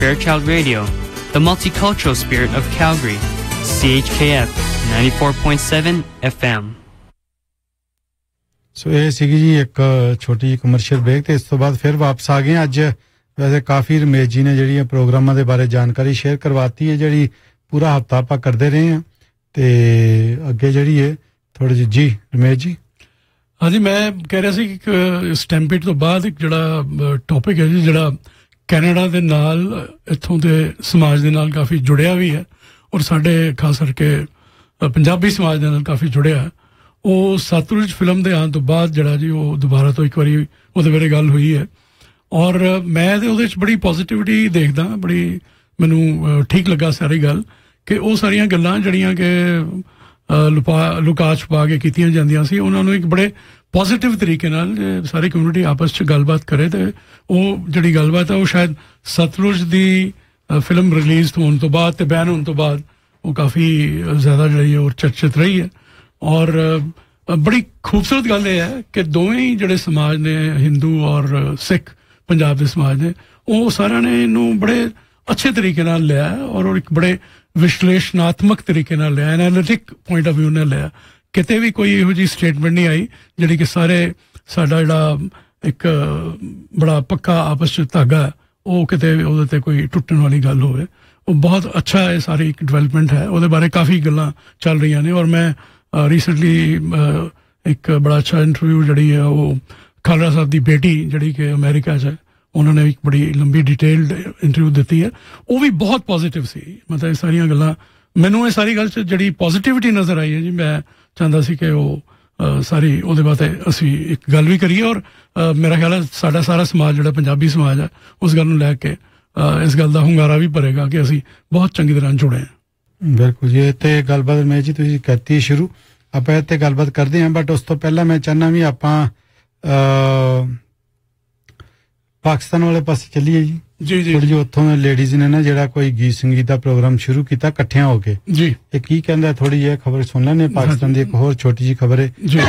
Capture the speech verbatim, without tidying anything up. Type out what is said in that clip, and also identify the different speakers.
Speaker 1: Fairchild Radio, the multicultural spirit of Calgary. C H K F ninety-four point seven F M.
Speaker 2: ਸੋ ਇਹ ਸੀਗੀ ਜੀ ਇੱਕ ਛੋਟੀ ਜਿਹੀ ਕਮਰਸ਼ੀਅਲ ਬ੍ਰੇਕ ਤੇ ਇਸ ਤੋਂ ਬਾਅਦ ਫਿਰ ਵਾਪਸ ਆ ਗਏ। ਅੱਜ ਵੈਸੇ ਕਾਫੀ ਰਮੇਸ਼ ਜੀ ਨੇ ਜਿਹੜੀਆਂ ਪ੍ਰੋਗਰਾਮਾਂ ਦੇ ਬਾਰੇ ਜਾਣਕਾਰੀ ਸ਼ੇਅਰ ਕਰਵਾਤੀ ਹੈ, ਜਿਹੜੀ ਪੂਰਾ ਹਫਤਾ ਆਪਾਂ ਕਰਦੇ ਰਹੇ ਹਾਂ ਤੇ ਅੱਗੇ ਜਿਹੜੀ ਹੈ ਥੋੜੀ ਜਿਹੀ ਜੀ ਰਮੇਸ਼ ਜੀ।
Speaker 3: ਹਾਂਜੀ, ਮੈਂ ਕਹਿ ਰਿਹਾ ਸੀ ਕਿ ਸਟੈਂਪੀਡ ਤੋਂ ਬਾਅਦ ਇੱਕ ਜਿਹੜਾ ਟੌਪਿਕ ਹੈ ਜੀ, ਜਿਹੜਾ ਕੈਨੇਡਾ ਦੇ ਨਾਲ ਇੱਥੋਂ ਦੇ ਸਮਾਜ ਦੇ ਨਾਲ ਕਾਫੀ ਜੁੜਿਆ ਵੀ ਹੈ ਔਰ ਸਾਡੇ ਖਾਸ ਕਰਕੇ ਪੰਜਾਬੀ ਸਮਾਜ ਦੇ ਨਾਲ ਕਾਫੀ ਜੁੜਿਆ। ਉਹ ਸਤਲੁਜ ਫਿਲਮ ਦੇ ਆਉਣ ਤੋਂ ਬਾਅਦ ਜਿਹੜਾ ਜੀ ਉਹ ਦੁਬਾਰਾ ਤੋਂ ਇੱਕ ਵਾਰੀ ਉਹਦੇ ਬਾਰੇ ਗੱਲ ਹੋਈ ਹੈ ਔਰ ਮੈਂ ਤੇ ਉਹਦੇ 'ਚ ਬੜੀ ਪੋਜ਼ੀਟਿਵਿਟੀ ਦੇਖਦਾ, ਬੜੀ ਮੈਨੂੰ ਠੀਕ ਲੱਗਾ ਸਾਰੀ ਗੱਲ ਕਿ ਉਹ ਸਾਰੀਆਂ ਗੱਲਾਂ ਜਿਹੜੀਆਂ ਕਿ ਲੁਪਾ ਲੁਕਾ ਛੁਪਾ ਕੇ ਕੀਤੀਆਂ ਜਾਂਦੀਆਂ ਸੀ, ਉਹਨਾਂ ਨੂੰ ਇੱਕ ਬੜੇ ਪੋਜ਼ੀਟਿਵ ਤਰੀਕੇ ਨਾਲ ਸਾਰੀ ਕਮਿਊਨਿਟੀ ਆਪਸ 'ਚ ਗੱਲਬਾਤ ਕਰੇ ਤੇ ਉਹ ਜਿਹੜੀ ਗੱਲਬਾਤ ਹੈ ਉਹ ਸ਼ਾਇਦ ਸਤਲੁਜ ਦੀ ਫਿਲਮ ਰਿਲੀਜ਼ ਹੋਣ ਤੋਂ ਬਾਅਦ ਤੇ ਬੈਨ ਹੋਣ ਤੋਂ ਬਾਅਦ ਉਹ ਕਾਫੀ ਜ਼ਿਆਦਾ ਜਿਹੜੀ ਉਹ ਚਰਚਿਤ ਰਹੀ ਹੈ ਔਰ ਬੜੀ ਖੂਬਸੂਰਤ ਗੱਲ ਇਹ ਹੈ ਕਿ ਦੋਵੇਂ ਹੀ ਜਿਹੜੇ ਸਮਾਜ ਨੇ, ਹਿੰਦੂ ਔਰ ਸਿੱਖ ਪੰਜਾਬ ਦੇ ਸਮਾਜ ਨੇ, ਉਹ ਸਾਰਿਆਂ ਨੇ ਇਹਨੂੰ ਬੜੇ ਅੱਛੇ ਤਰੀਕੇ ਨਾਲ ਲਿਆ ਔਰ ਇੱਕ ਬੜੇ ਵਿਸ਼ਲੇਸ਼ਣਾਤਮਕ ਤਰੀਕੇ ਨਾਲ ਲਿਆ, ਐਨਾਲਿਟਿਕ ਪੁਆਇੰਟ ਆਫ ਵਿਊ ਨਾਲ ਲਿਆ। ਕਿਤੇ ਵੀ ਕੋਈ ਇਹੋ ਜਿਹੀ ਸਟੇਟਮੈਂਟ ਨਹੀਂ ਆਈ ਜਿਹੜੀ ਕਿ ਸਾਰੇ ਸਾਡਾ ਜਿਹੜਾ ਇੱਕ ਬੜਾ ਪੱਕਾ ਆਪਸ 'ਚ ਧਾਗਾ ਉਹ ਕਿਤੇ ਉਹਦੇ 'ਤੇ ਕੋਈ ਟੁੱਟਣ ਵਾਲੀ ਗੱਲ ਹੋਵੇ। ਉਹ ਬਹੁਤ ਅੱਛਾ ਇਹ ਸਾਰੀ ਇੱਕ ਡਿਵੈਲਪਮੈਂਟ ਹੈ, ਉਹਦੇ ਬਾਰੇ ਕਾਫੀ ਗੱਲਾਂ ਚੱਲ ਰਹੀਆਂ ਨੇ ਔਰ ਮੈਂ ਰੀਸੈਂਟਲੀ ਇੱਕ ਬੜਾ ਅੱਛਾ ਇੰਟਰਵਿਊ ਜਿਹੜੀ ਹੈ ਉਹ ਖਾਲੜਾ ਸਾਹਿਬ ਦੀ ਬੇਟੀ ਜਿਹੜੀ ਕਿ ਅਮਰੀਕਾ 'ਚ ਹੈ, ਉਹਨਾਂ ਨੇ ਇੱਕ ਬੜੀ ਲੰਬੀ ਡਿਟੇਲਡ ਇੰਟਰਵਿਊ ਦਿੱਤੀ ਹੈ, ਉਹ ਵੀ ਬਹੁਤ ਪੋਜ਼ੀਟਿਵ ਸੀ। ਮਤਲਬ ਇਹ ਸਾਰੀਆਂ ਗੱਲਾਂ ਮੈਨੂੰ ਇਹ ਸਾਰੀ ਗੱਲ 'ਚ ਜਿਹੜੀ ਪੋਜ਼ੀਟਿਵਿਟੀ ਨਜ਼ਰ ਆਈ ਹੈ ਜੀ, ਮੈਂ ਚਾਹੁੰਦਾ ਸੀ ਕਿ ਉਹ ਸਾਰੀ ਉਹਦੇ ਬਾਰੇ ਅਸੀਂ ਇੱਕ ਗੱਲ ਵੀ ਕਰੀਏ ਔਰ ਮੇਰਾ ਖਿਆਲ ਹੈ ਸਾਡਾ ਸਾਰਾ ਸਮਾਜ ਜਿਹੜਾ ਪੰਜਾਬੀ ਸਮਾਜ ਹੈ ਉਸ ਗੱਲ ਨੂੰ ਲੈ ਕੇ ਇਸ ਗੱਲ ਦਾ ਹੁੰਗਾਰਾ ਵੀ ਭਰੇਗਾ ਕਿ ਅਸੀਂ ਬਹੁਤ ਚੰਗੀ ਤਰ੍ਹਾਂ ਜੁੜੇ ਹਾਂ।
Speaker 2: ਬਿਲਕੁਲ ਜੀ, ਇਹ ਤੇ ਗੱਲਬਾਤ ਰਮੇਸ਼ ਜੀ ਤੁਸੀਂ ਕਰਤੀ ਸ਼ੁਰੂ, ਆਪਾਂ ਇਹ ਤੇ ਗੱਲਬਾਤ ਕਰਦੇ ਹਾਂ, ਬਟ ਉਸ ਤੋਂ ਪਹਿਲਾਂ ਮੈਂ ਚਾਹੁੰਦਾ ਵੀ ਆਪਾਂ ਪਾਕਿਸਤਾਨ ਵਾਲੇ ਪਾਸੇ ਚੱਲੀਏ ਜੀ।
Speaker 3: ਜੀ ਜੀ,
Speaker 2: ਥੋੜੀ ਜਿਹੀ ਉੱਥੋਂ ਦੇ ਲੇਡੀਜ਼ ਨੇ ਨਾ ਜਿਹੜਾ ਕੋਈ ਗੀਤ ਸੰਗੀਤ ਦਾ ਪ੍ਰੋਗਰਾਮ ਸ਼ੁਰੂ ਕੀਤਾ ਇਕੱਠਿਆਂ ਹੋ ਕੇ ਜੀ, ਇਹ ਕੀ ਕਹਿੰਦਾ ਥੋੜੀ ਜਿਹੀ ਖਬਰ ਸੁਣ ਲੈਣੇ। ਪਾਕਿਸਤਾਨ ਦੀ ਇੱਕ ਹੋਰ ਛੋਟੀ ਜਿਹੀ ਖਬਰ ਹੈ।